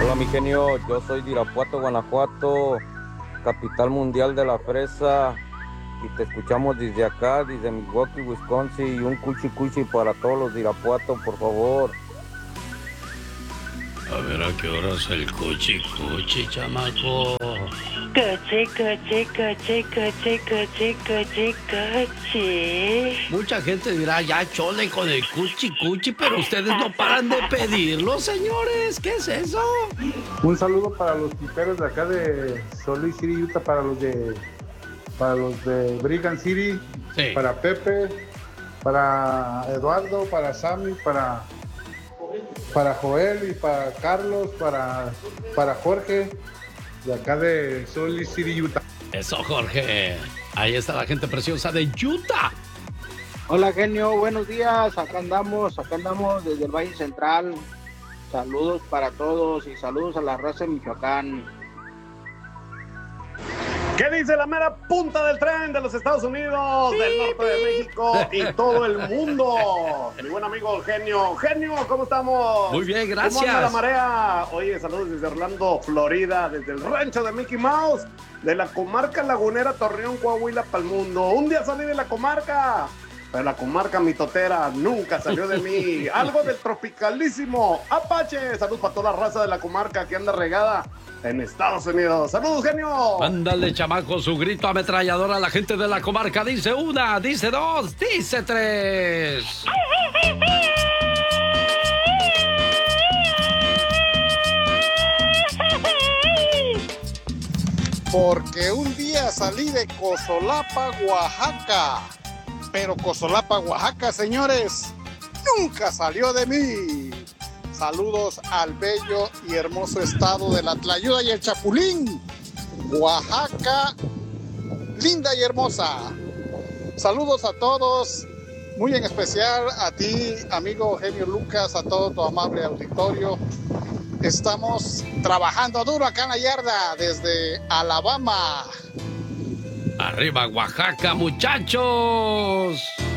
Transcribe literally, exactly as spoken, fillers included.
Hola, mi genio, yo soy de Irapuato, Guanajuato, capital mundial de la fresa, y te escuchamos desde acá, desde Milwaukee, Wisconsin, y un cuchi cuchi para todos los de Irapuato, por favor. A ver a qué horas el cuchi cuchi, chamaco. Coche, coche, coche, coche, coche, coche, coche. Mucha gente dirá, ya chole con el cuchi cuchi, pero ustedes no paran de pedirlo, señores. ¿Qué es eso? Un saludo para los tiperos de acá de Salt Lake City, Utah, para los de para los de Brigham City, Sí. para Pepe, para Eduardo, para Sammy, para para Joel y para Carlos, para para Jorge de acá de Salt Lake City, Utah. Eso, Jorge. Ahí está la gente preciosa de Utah. Hola, genio, buenos días. Acá andamos, acá andamos desde el Valle Central. Saludos para todos y saludos a la raza de Michoacán. ¿Qué dice la mera punta del tren de los Estados Unidos, sí, del norte de México y todo el mundo? Mi buen amigo Genio. Genio, ¿cómo estamos? Muy bien, gracias. ¿Cómo anda la marea? Oye, saludos desde Orlando, Florida, desde el rancho de Mickey Mouse, de la comarca lagunera Torreón, Coahuila, pa'l mundo. Un día salí de la comarca, pero la comarca mitotera nunca salió de mí. Algo del tropicalísimo Apache. Saludos para toda la raza de la comarca que anda regada en Estados Unidos. ¡Saludos, genio! Mándale, chamaco, su grito ametrallador a la gente de la comarca. Dice una, dice dos, dice tres. Porque un día salí de Cosolapa, Oaxaca. Pero Cosolapa, Oaxaca, señores, nunca salió de mí. Saludos al bello y hermoso estado de la Tlayuda y el Chapulín. Oaxaca, linda y hermosa. Saludos a todos, muy en especial a ti, amigo Genio Lucas, a todo tu amable auditorio. Estamos trabajando duro acá en la yarda desde Alabama. Arriba, Oaxaca, muchachos.